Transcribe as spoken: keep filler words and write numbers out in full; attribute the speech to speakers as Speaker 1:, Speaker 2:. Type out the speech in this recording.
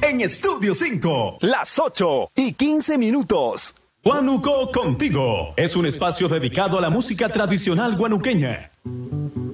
Speaker 1: en Estudio cinco.
Speaker 2: Las ocho y quince minutos.
Speaker 1: Guanuco Contigo es un espacio dedicado a la música tradicional guanuqueña.